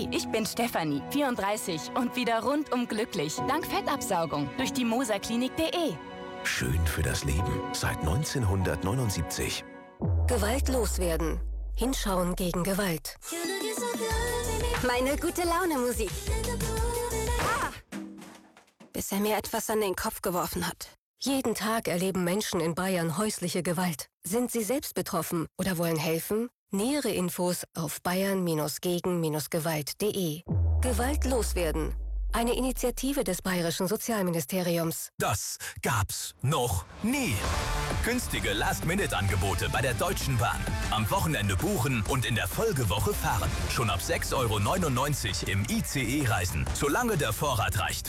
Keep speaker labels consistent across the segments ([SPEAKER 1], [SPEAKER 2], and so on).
[SPEAKER 1] Hi, ich bin Stefanie, 34 und wieder rundum glücklich. Dank Fettabsaugung durch die moserklinik.de.
[SPEAKER 2] Schön für das Leben seit 1979.
[SPEAKER 3] Gewalt loswerden. Hinschauen gegen Gewalt. Meine Gute-Laune-Musik. Bis er mir etwas an den Kopf geworfen hat. Jeden Tag erleben Menschen in Bayern häusliche Gewalt. Sind Sie selbst betroffen oder wollen helfen? Nähere Infos auf bayern-gegen-gewalt.de. Gewalt loswerden. Eine Initiative des Bayerischen Sozialministeriums.
[SPEAKER 4] Das gab's noch nie. Günstige Last-Minute-Angebote bei der Deutschen Bahn. Am Wochenende buchen und in der Folgewoche fahren. Schon ab 6,99 € im ICE reisen, solange der Vorrat reicht.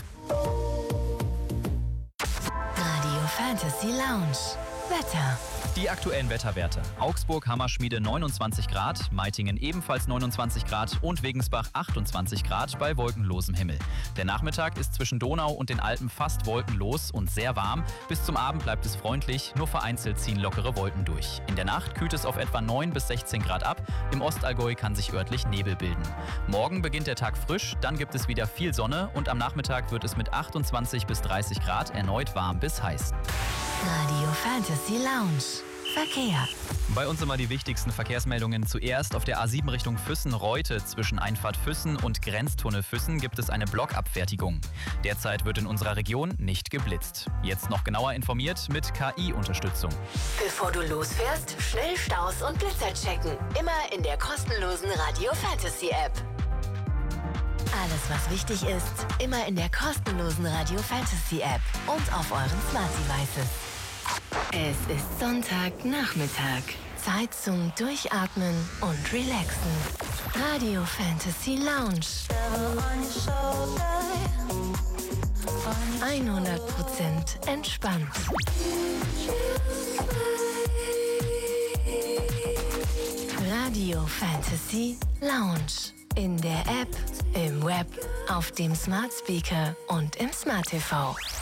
[SPEAKER 5] Radio Fantasy Lounge. Wetter.
[SPEAKER 6] Die aktuellen Wetterwerte. Augsburg, Hammerschmiede 29 Grad, Meitingen ebenfalls 29 Grad und Wegensbach 28 Grad bei wolkenlosem Himmel. Der Nachmittag ist zwischen Donau und den Alpen fast wolkenlos und sehr warm. Bis zum Abend bleibt es freundlich, nur vereinzelt ziehen lockere Wolken durch. In der Nacht kühlt es auf etwa 9 bis 16 Grad ab. Im Ostallgäu kann sich örtlich Nebel bilden. Morgen beginnt der Tag frisch, dann gibt es wieder viel Sonne und am Nachmittag wird es mit 28 bis 30 Grad erneut warm bis heiß.
[SPEAKER 5] Radio Fantasy Lounge. Verkehr.
[SPEAKER 6] Bei uns immer die wichtigsten Verkehrsmeldungen. Zuerst auf der A7 Richtung Füssen-Reute zwischen Einfahrt Füssen und Grenztunnel Füssen gibt es eine Blockabfertigung. Derzeit wird in unserer Region nicht geblitzt. Jetzt noch genauer informiert mit KI-Unterstützung.
[SPEAKER 5] Bevor du losfährst, schnell Staus und Blitzer checken. Immer in der kostenlosen Radio Fantasy App. Alles, was wichtig ist, immer in der kostenlosen Radio Fantasy App und auf euren Smart Devices. Es ist Sonntagnachmittag. Zeit zum Durchatmen und Relaxen. Radio Fantasy Lounge. 100% entspannt. Radio Fantasy Lounge. In der App, im Web, auf dem Smart Speaker und im Smart TV.